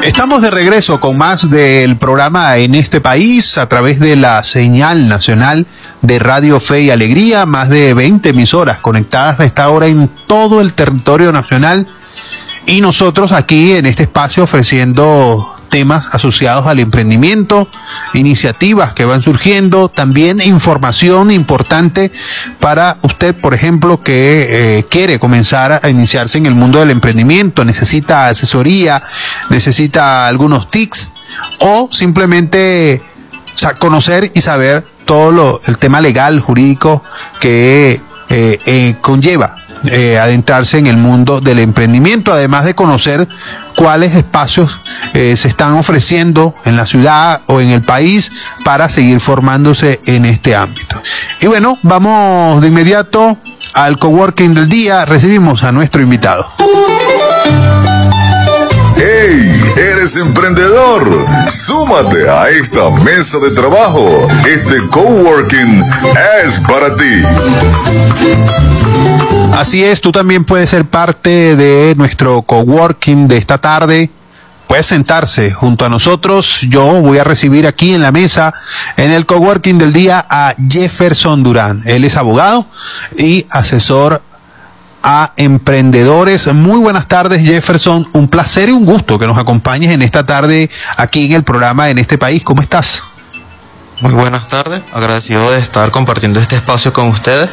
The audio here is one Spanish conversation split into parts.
Estamos de regreso con más del programa En este país a través de la señal nacional de Radio Fe y Alegría, más de 20 emisoras conectadas a esta hora en todo el territorio nacional y nosotros aquí en este espacio ofreciendo temas asociados al emprendimiento, iniciativas que van surgiendo, también información importante para usted, por ejemplo, que quiere comenzar a iniciarse en el mundo del emprendimiento, necesita asesoría, necesita algunos tips o simplemente conocer y saber todo el tema legal, jurídico que conlleva adentrarse en el mundo del emprendimiento, además de conocer cuáles espacios se están ofreciendo en la ciudad o en el país para seguir formándose en este ámbito. Y bueno, vamos de inmediato al coworking del día. Recibimos a nuestro invitado. ¡Hey! ¿Eres emprendedor? ¡Súmate a esta mesa de trabajo! Este coworking es para ti. Así es, tú también puedes ser parte de nuestro coworking de esta tarde. Puedes sentarse junto a nosotros. Yo voy a recibir aquí en la mesa, en el coworking del día, a Jefferson Durán. Él es abogado y asesor a emprendedores. Muy buenas tardes, Jefferson. Un placer y un gusto que nos acompañes en esta tarde aquí en el programa En este país. ¿Cómo estás? Muy buenas tardes, agradecido de estar compartiendo este espacio con ustedes.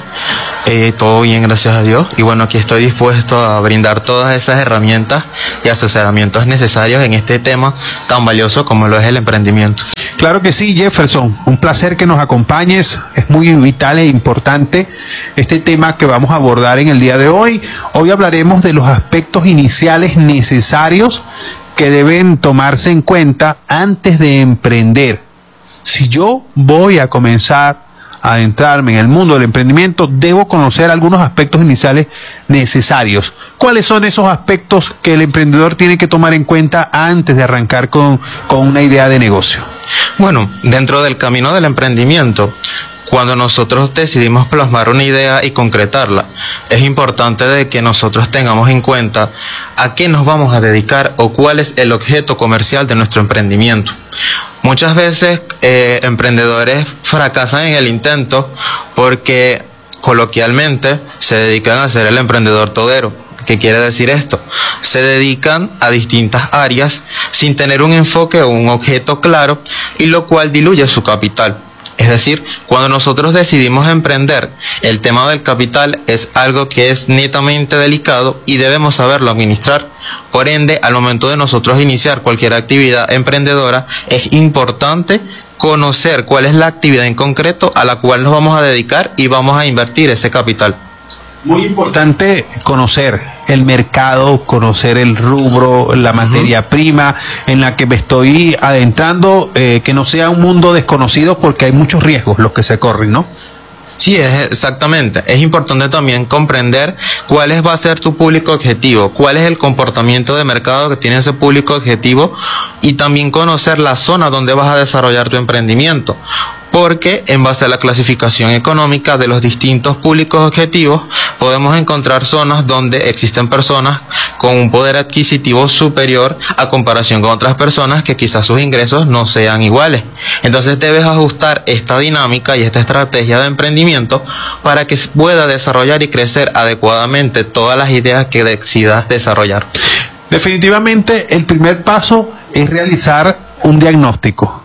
Todo bien, gracias a Dios. Y bueno, aquí estoy dispuesto a brindar todas esas herramientas y asesoramientos necesarios en este tema tan valioso como lo es el emprendimiento. Claro que sí, Jefferson, un placer que nos acompañes. Es muy vital e importante este tema que vamos a abordar en el día de hoy. Hoy hablaremos de los aspectos iniciales necesarios que deben tomarse en cuenta antes de emprender. Si yo voy a comenzar a adentrarme en el mundo del emprendimiento, debo conocer algunos aspectos iniciales necesarios. ¿Cuáles son esos aspectos que el emprendedor tiene que tomar en cuenta antes de arrancar con una idea de negocio? Bueno, dentro del camino del emprendimiento, cuando nosotros decidimos plasmar una idea y concretarla, es importante de que nosotros tengamos en cuenta a qué nos vamos a dedicar o cuál es el objeto comercial de nuestro emprendimiento. Muchas veces emprendedores fracasan en el intento porque coloquialmente se dedican a ser el emprendedor todero. ¿Qué quiere decir esto? Se dedican a distintas áreas sin tener un enfoque o un objeto claro, y lo cual diluye su capital. Es decir, cuando nosotros decidimos emprender, el tema del capital es algo que es netamente delicado y debemos saberlo administrar. Por ende, al momento de nosotros iniciar cualquier actividad emprendedora, es importante conocer cuál es la actividad en concreto a la cual nos vamos a dedicar y vamos a invertir ese capital. Muy importante conocer el mercado, conocer el rubro, la materia prima en la que me estoy adentrando, que no sea un mundo desconocido porque hay muchos riesgos los que se corren, ¿no? Sí, exactamente. Es importante también comprender cuál va a ser tu público objetivo, cuál es el comportamiento de mercado que tiene ese público objetivo, y también conocer la zona donde vas a desarrollar tu emprendimiento. Porque en base a la clasificación económica de los distintos públicos objetivos, podemos encontrar zonas donde existen personas con un poder adquisitivo superior a comparación con otras personas que quizás sus ingresos no sean iguales. Entonces debes ajustar esta dinámica y esta estrategia de emprendimiento para que pueda desarrollar y crecer adecuadamente todas las ideas que decidas desarrollar. Definitivamente el primer paso es realizar un diagnóstico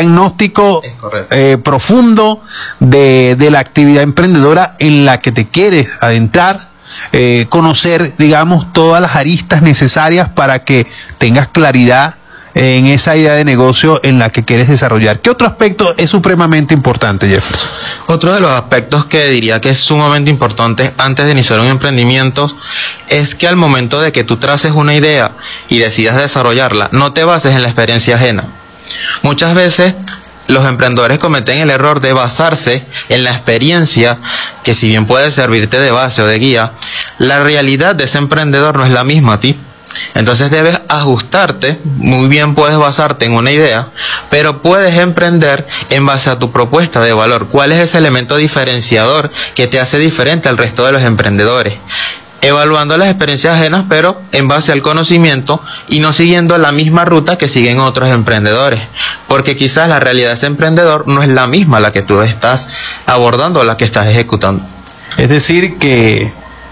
profundo de la actividad emprendedora en la que te quieres adentrar, conocer, digamos, todas las aristas necesarias para que tengas claridad en esa idea de negocio en la que quieres desarrollar. ¿Qué otro aspecto es supremamente importante, Jefferson? Otro de los aspectos que diría que es sumamente importante antes de iniciar un emprendimiento es que al momento de que tú traces una idea y decidas desarrollarla, no te bases en la experiencia ajena. Muchas veces los emprendedores cometen el error de basarse en la experiencia, que si bien puede servirte de base o de guía, la realidad de ese emprendedor no es la misma a ti. Entonces debes ajustarte. Muy bien, puedes basarte en una idea, pero puedes emprender en base a tu propuesta de valor. ¿Cuál es ese elemento diferenciador que te hace diferente al resto de los emprendedores? evaluando las experiencias ajenas, pero en base al conocimiento y no siguiendo la misma ruta que siguen otros emprendedores, porque quizás la realidad de ese emprendedor no es la misma a la que tú estás abordando o la que estás ejecutando. Es decir, que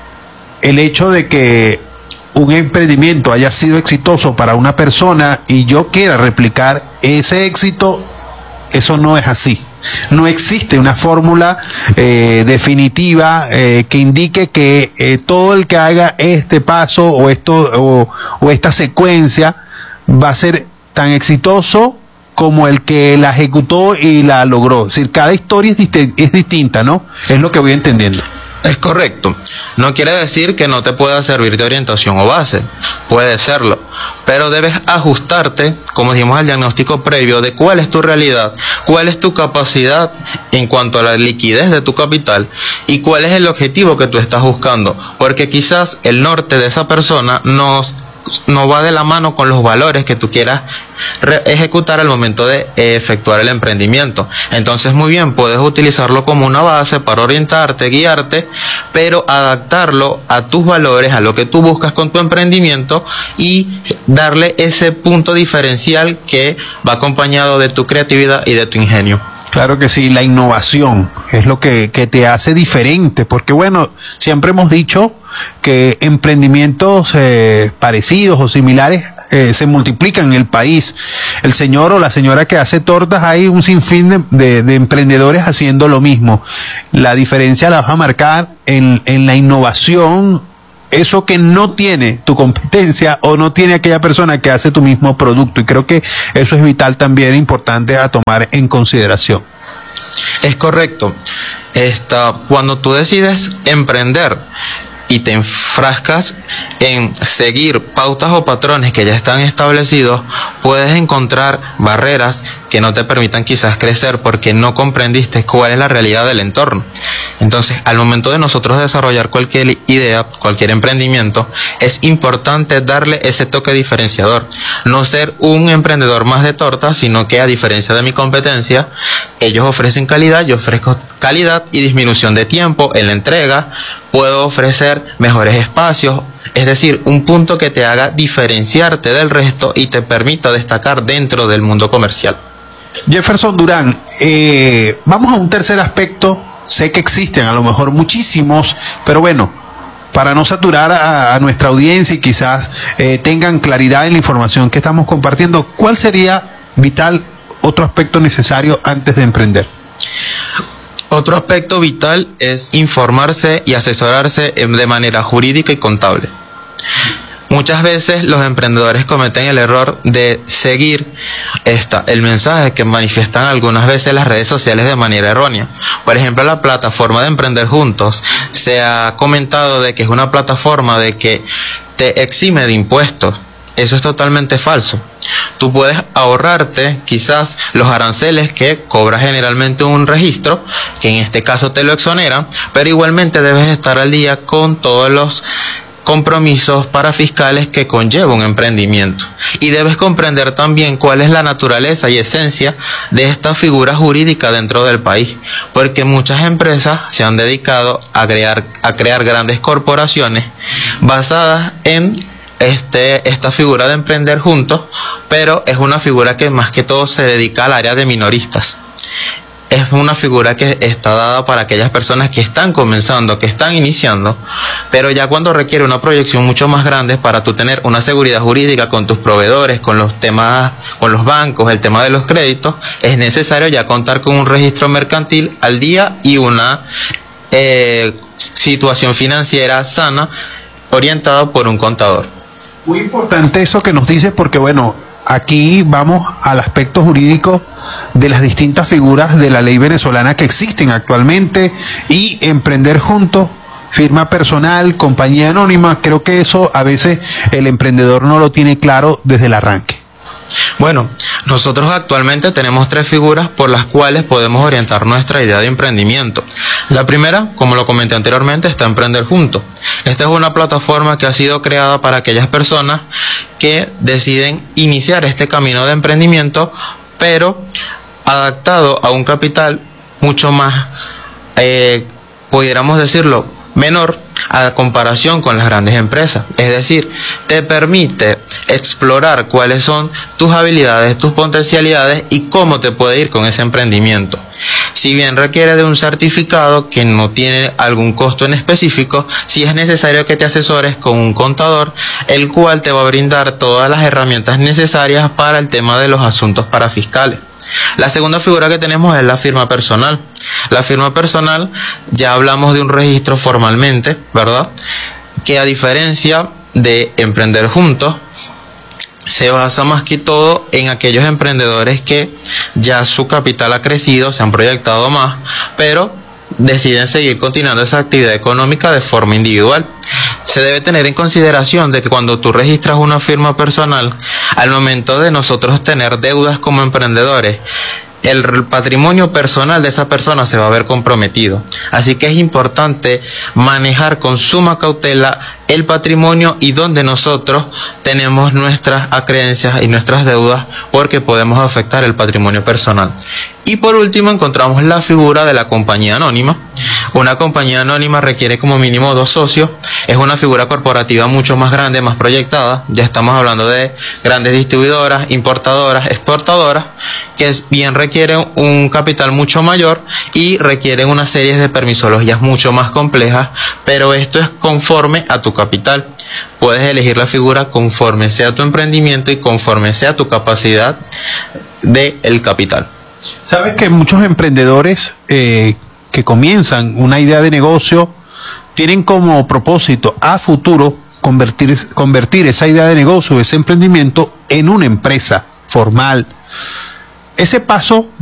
el hecho de que un emprendimiento haya sido exitoso para una persona y yo quiera replicar ese éxito, eso no es así. No existe una fórmula definitiva que indique que todo el que haga este paso o esta secuencia va a ser tan exitoso como el que la ejecutó y la logró. Es decir, cada historia es distinta, ¿no? Es lo que voy entendiendo. Es correcto. No quiere decir que no te pueda servir de orientación o base. Puede serlo. Pero debes ajustarte, como dijimos, al diagnóstico previo de cuál es tu realidad, cuál es tu capacidad en cuanto a la liquidez de tu capital y cuál es el objetivo que tú estás buscando. Porque quizás el norte de esa persona no va de la mano con los valores que tú quieras ejecutar al momento de efectuar el emprendimiento. Entonces, muy bien, puedes utilizarlo como una base para orientarte, guiarte, pero adaptarlo a tus valores, a lo que tú buscas con tu emprendimiento y darle ese punto diferencial que va acompañado de tu creatividad y de tu ingenio. Claro que sí, la innovación es lo que te hace diferente, porque bueno, siempre hemos dicho que emprendimientos parecidos o similares se multiplican en el país. El señor o la señora que hace tortas, hay un sinfín de emprendedores haciendo lo mismo. La diferencia la vas a marcar en la innovación, eso que no tiene tu competencia o no tiene aquella persona que hace tu mismo producto, y creo que eso es vital también, importante a tomar en consideración. Es correcto. Cuando tú decides emprender y te enfrascas en seguir pautas o patrones que ya están establecidos, puedes encontrar barreras que no te permitan quizás crecer porque no comprendiste cuál es la realidad del entorno. Entonces, al momento de nosotros desarrollar cualquier idea, cualquier emprendimiento, es importante darle ese toque diferenciador. No ser un emprendedor más de tortas, sino que, a diferencia de mi competencia, ellos ofrecen calidad, yo ofrezco calidad y disminución de tiempo en la entrega. Puedo ofrecer mejores espacios, es decir, un punto que te haga diferenciarte del resto y te permita destacar dentro del mundo comercial. Jefferson Durán, vamos a un tercer aspecto. Sé que existen a lo mejor muchísimos, pero bueno, para no saturar a nuestra audiencia y quizás tengan claridad en la información que estamos compartiendo, ¿cuál sería vital otro aspecto necesario antes de emprender? Otro aspecto vital es informarse y asesorarse de manera jurídica y contable. Muchas veces los emprendedores cometen el error de seguir el mensaje que manifiestan algunas veces las redes sociales de manera errónea. Por ejemplo, la plataforma de Emprender Juntos se ha comentado de que es una plataforma de que te exime de impuestos. Eso es totalmente falso. Tú puedes ahorrarte quizás los aranceles que cobra generalmente un registro, que en este caso te lo exonera, pero igualmente debes estar al día con todos los compromisos parafiscales que conlleva un emprendimiento, y debes comprender también cuál es la naturaleza y esencia de esta figura jurídica dentro del país, porque muchas empresas se han dedicado a crear grandes corporaciones basadas en esta figura de emprender juntos, pero es una figura que más que todo se dedica al área de minoristas. Es una figura que está dada para aquellas personas que están comenzando, que están iniciando, pero ya cuando requiere una proyección mucho más grande para tú tener una seguridad jurídica con tus proveedores, con los temas, con los bancos, el tema de los créditos, es necesario ya contar con un registro mercantil al día y una situación financiera sana, orientada por un contador. Muy importante eso que nos dices, porque bueno, aquí vamos al aspecto jurídico de las distintas figuras de la ley venezolana que existen actualmente, y emprender juntos, firma personal, compañía anónima. Creo que eso a veces el emprendedor no lo tiene claro desde el arranque. Bueno, nosotros actualmente tenemos 3 figuras por las cuales podemos orientar nuestra idea de emprendimiento. La primera, como lo comenté anteriormente, está Emprender Juntos. Esta es una plataforma que ha sido creada para aquellas personas que deciden iniciar este camino de emprendimiento, pero adaptado a un capital mucho más, pudiéramos decirlo, menor a comparación con las grandes empresas. Es decir, te permite explorar cuáles son tus habilidades, tus potencialidades y cómo te puede ir con ese emprendimiento. Si bien requiere de un certificado que no tiene algún costo en específico, sí es necesario que te asesores con un contador, el cual te va a brindar todas las herramientas necesarias para el tema de los asuntos parafiscales. La segunda figura que tenemos es la firma personal. La firma personal, ya hablamos de un registro formalmente, ¿verdad? Que a diferencia de emprender juntos, se basa más que todo en aquellos emprendedores que ya su capital ha crecido, se han proyectado más, pero deciden seguir continuando esa actividad económica de forma individual. Se debe tener en consideración de que cuando tú registras una firma personal, al momento de nosotros tener deudas como emprendedores, el patrimonio personal de esa persona se va a ver comprometido. Así que es importante manejar con suma cautela el patrimonio y donde nosotros tenemos nuestras acreencias y nuestras deudas, porque podemos afectar el patrimonio personal. Y por último encontramos la figura de la compañía anónima. Una compañía anónima requiere como mínimo 2 socios. Es una figura corporativa mucho más grande, más proyectada. Ya estamos hablando de grandes distribuidoras, importadoras, exportadoras, que bien requieren un capital mucho mayor y requieren una serie de permisologías mucho más complejas, pero esto es conforme a tu capital. Puedes elegir la figura conforme sea tu emprendimiento y conforme sea tu capacidad del capital. Sabes que muchos emprendedores que comienzan una idea de negocio tienen como propósito a futuro convertir esa idea de negocio, ese emprendimiento, en una empresa formal. Ese paso